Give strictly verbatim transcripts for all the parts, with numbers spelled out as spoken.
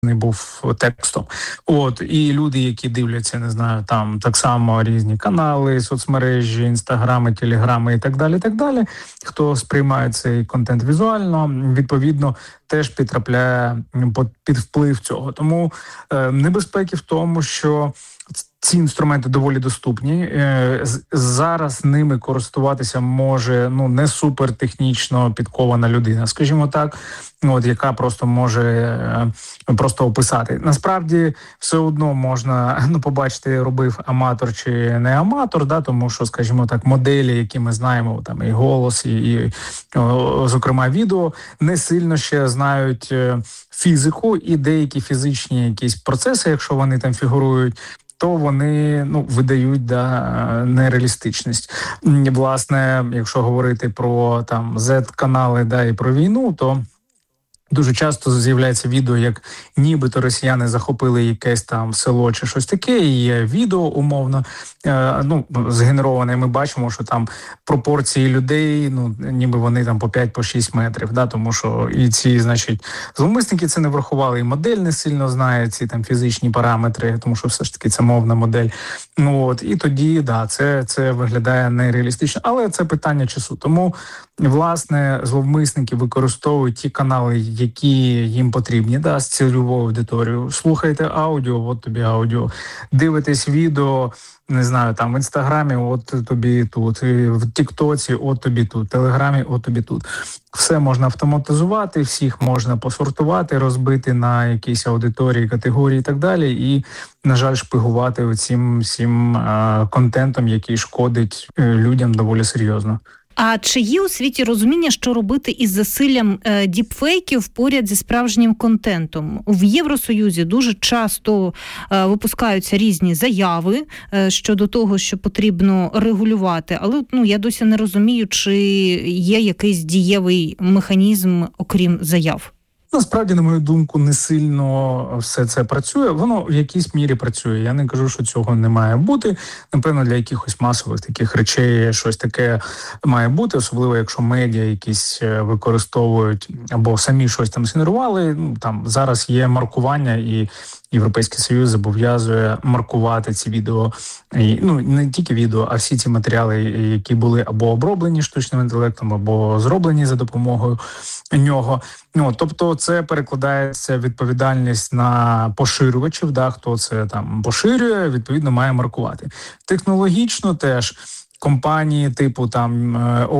не був текстом. От, і люди, які дивляться, не знаю, там так само різні канали, соцмережі, інстаграми, телеграми і так далі, і так далі, хто сприймає цей контент візуально, відповідно, теж підтрапляє під вплив цього. Тому е, небезпеки в тому, що ці інструменти доволі доступні. Е, зараз ними користуватися може ну не супертехнічно підкована людина, скажімо так, от яка просто може е, просто описати. Насправді все одно можна ну побачити, робив аматор чи не аматор, да, тому що, скажімо так, моделі, які ми знаємо, там і голос, і, і о, зокрема відео, не сильно ще знають е, фізику і деякі фізичні якісь процеси, якщо вони там фігурують, то вони ну видають да нереалістичність. Власне, якщо говорити про там зет-канали, да і про війну, то дуже часто з'являється відео, як нібито росіяни захопили якесь там село чи щось таке, і є відео умовно, е, ну, згенероване, ми бачимо, що там пропорції людей, ну, ніби вони там по п'ять, по шість метрів, да, тому що і ці, значить, зловмисники це не врахували, і модель не сильно знає ці там фізичні параметри, тому що все ж таки це мовна модель. Ну, от, і тоді, да, це, це виглядає нереалістично, але це питання часу. Тому, власне, зловмисники використовують ті канали, які їм потрібні, да, з цільовою аудиторією. Слухайте аудіо, от тобі аудіо. Дивитесь відео, не знаю, там в Інстаграмі, от тобі тут, і в Тіктоці, от тобі тут, в Телеграмі, от тобі тут. Все можна автоматизувати, всіх можна посортувати, розбити на якісь аудиторії, категорії і так далі. І, на жаль, шпигувати оцім всім а, контентом, який шкодить людям доволі серйозно. А чи є у світі розуміння, що робити із засиллям е, діпфейків поряд зі справжнім контентом? В Євросоюзі дуже часто е, випускаються різні заяви е, щодо того, що потрібно регулювати, але ну я досі не розумію, чи є якийсь дієвий механізм, окрім заяв. Насправді, на мою думку, не сильно все це працює. Воно в якійсь мірі працює. Я не кажу, що цього не має бути. Напевно, для якихось масових таких речей щось таке має бути, особливо якщо медіа якісь використовують або самі щось там згенерували. Ну, там зараз є маркування, і Європейський Союз зобов'язує маркувати ці відео. І, ну, не тільки відео, а всі ці матеріали, які були або оброблені штучним інтелектом, або зроблені за допомогою нього. Ну, тобто це перекладається відповідальність на поширювачів, да, хто це там поширює, відповідно має маркувати. Технологічно теж компанії типу там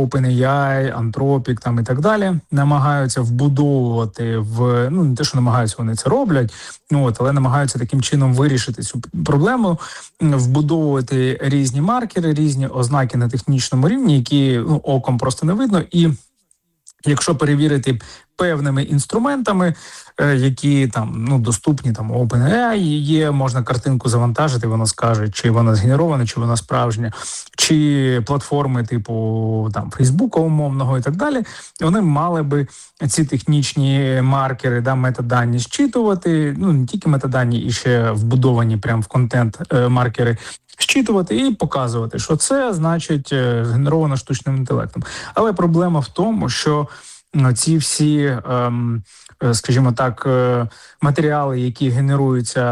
OpenAI, Anthropic там і так далі намагаються вбудовувати в, ну не те, що намагаються, вони це роблять, ну от, але намагаються таким чином вирішити цю проблему, вбудовувати різні маркери, різні ознаки на технічному рівні, які ну, оком просто не видно, і якщо перевірити певними інструментами, які там ну доступні там OpenAI є, можна картинку завантажити, вона скаже, чи вона згенерована, чи вона справжня, чи платформи типу там Фейсбука умовного і так далі, вони мали би ці технічні маркери, да, метадані зчитувати, ну не тільки метадані, і ще вбудовані прямо в контент е, маркери зчитувати і показувати, що це значить згенеровано штучним інтелектом. Але проблема в тому, що ці всі, ем, скажімо так, матеріали, які генеруються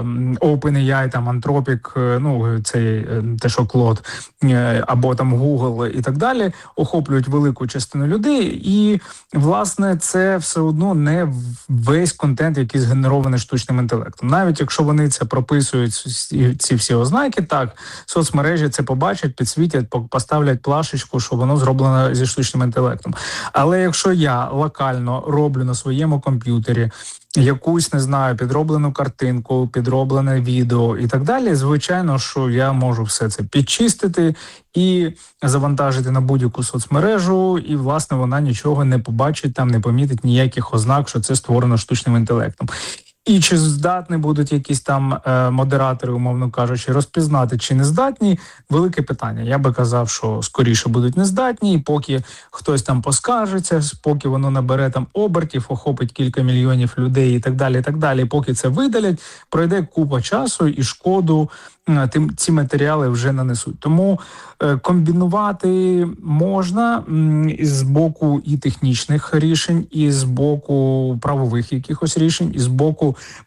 OpenAI, там Anthropic, ну це те, що Claude, або там Google і так далі, охоплюють велику частину людей, і власне це все одно не весь контент, який згенерований штучним інтелектом. Навіть якщо вони це прописують, ці всі ознаки, так соцмережі це побачать, підсвітять, поставлять плашечку, що воно зроблено зі штучним інтелектом. Але якщо я локально роблю на своєму комп'ютері якусь, не знаю, підроблену картинку, підроблене відео і так далі, звичайно, що я можу все це підчистити і завантажити на будь-яку соцмережу, і, власне, вона нічого не побачить, там не помітить ніяких ознак, що це створено штучним інтелектом. І чи здатні будуть якісь там е, модератори, умовно кажучи, розпізнати, чи не здатні, велике питання. Я би казав, що скоріше будуть не здатні, і поки хтось там поскаржиться, поки воно набере там обертів, охопить кілька мільйонів людей і так далі, і так далі, і поки це видалять, пройде купа часу і шкоду тим ці матеріали вже нанесуть. Тому е, комбінувати можна м, з боку і технічних рішень, і з боку правових якихось рішень, і з боку